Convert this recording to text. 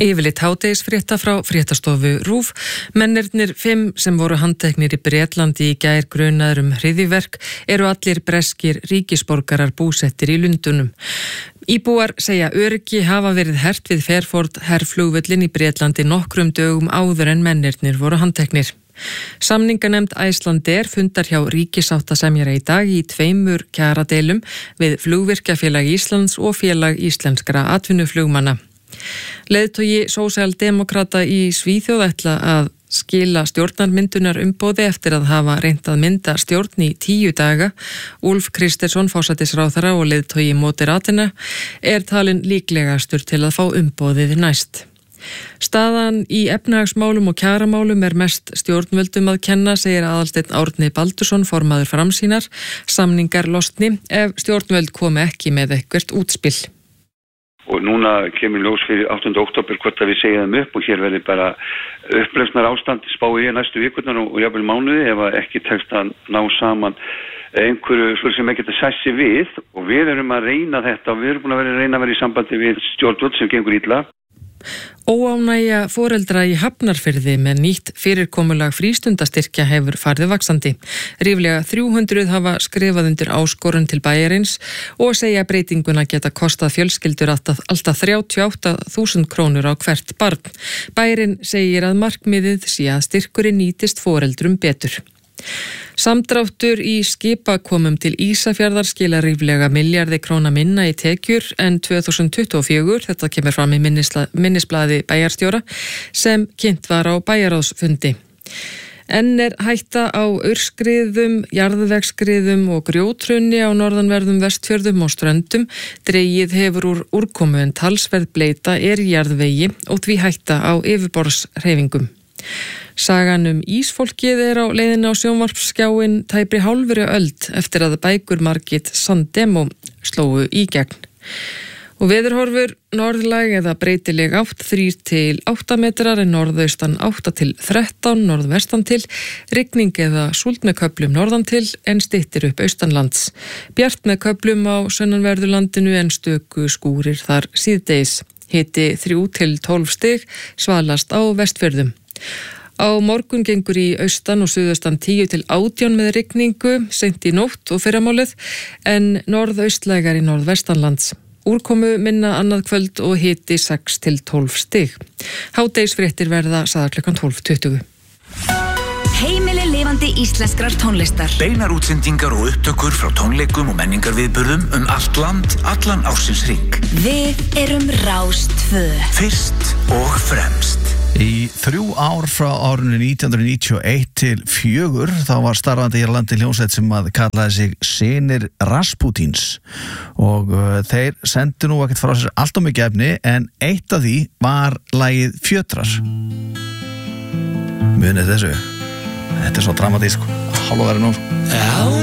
Yfirleitt hádegisfrétta frá fréttastofu RÚV. Mennirnir 5 sem voru handteknir í Bretlandi í gær grunaðir hryðjuverk eru allir breskir ríkisborgarar búsettir í Lundunum. Íbúar segja öryggi hafa verið hert við Fairford herflugvöllin í Bretlandi nokkrum dögum áður en mennirnir voru handteknir. Samninganefnd Icelandair fundar hjá ríkisáttasemjara í dag í 2 kjaradeilum við Flugvirkjafélag Íslands og Félag íslenskra atvinnuflugmanna. Leiðtogi sósíaldemókrata í Svíþjóð ætla að skila stjórnarmyndunar umboði eftir að hafa reynt að mynda stjórn í 10 daga. Úlf Kristersson, forsætisráðherra og leiðtogi Moderatina, er talinn líklegastur til að fá umboðið næst. Staðan í efnahagsmálum og kjaramálum er mest stjórnvöldum að kenna, segir Aðalsteinn Árni Baldursson, formaður Framsýnar. Samningar losni ef stjórnvöld komi ekki með eitthvert útspill. Og núna kemur ljós fyrir 8. október hvort að við segjum upp og hér verði bara upplausnar ástand spái ég næstu vikurnar og jafnvel mánuði ef ekki tekst að ná saman einhverju sem ekki geta sætt sig við og við erum að reyna þetta og við erum búin að reyna að vera í sambandi við stjórnvöld sem gengur illa. Óánægja foreldra í Hafnarfirði með nýtt fyrirkomulag frístundastyrkja hefur farið vaxandi. Ríflega 300 hafa skrifað undir áskorun til bæjarins og segja breytinguna geta kostað fjölskyldur alltaf 38.000 krónur á hvert barn. Bæjarinn segir að markmiðið sé að styrkurinn nýtist foreldrum betur. Samdráttur í skipakomum til Ísafjarðar skilar ríflega milljarði króna minna í tekjur en 2024, þetta kemur fram í minnisblaði bæjarstjóra sem kynnt var á bæjarráðsfundi. Enn er hætta á aurskriðum, jarðvegsskriðum og grjóthruni á norðanverðum Vestfjörðum og Ströndum. Dregið hefur úr úrkomu en talsverð bleyta er í jarðvegi og því hætta á yfirborðshreyfingum. Sagan ísfólkið er á leiðinni á sjónvarpsskjáin tæpri hálfri öld eftir að bækur Margit Sandemo slógu í gegn. Og veðurhorfur norðlæg eða breytileg átt 3 til 8 metrar en norðaustan 8 til 13, norðvestan til, rigning eða súld með köflum norðan til en styttir upp austanlands. Bjart með köflum á sunnanverðurlandinu en stöku skúrir þar síðdegis. Hiti 3 til 12 stig, svalast á Vestfjörðum. Á morgun gengur í austan og suðaustan 10 til 18 með rigningu, seint í nótt og fyrramálið, en norðaustlægar í norðvestanlands. Úrkomu minna annað kvöld og hiti 6 til 12 stig. Hádegisfréttir verða sagðar klukkan 12:20. Heimili lifandi íslenskrar tónlistar. Beinar útsendingar og upptökur frá tónleikum og menningarviðburðum allt land, allan ársins hring. Við erum Rás 2. Fyrst og fremst. Í 3 ár frá árinu 1991 til 4 þá var starfandi hér á landi hljómsveit sem að kallaði sig Synir Rasputins og þeir sendu nú ekkert frá sér allt of mikið efni en eitt af því var lagið Fjötrar. Munið þessu, þetta er svo dramatísk, hálfa verið nú.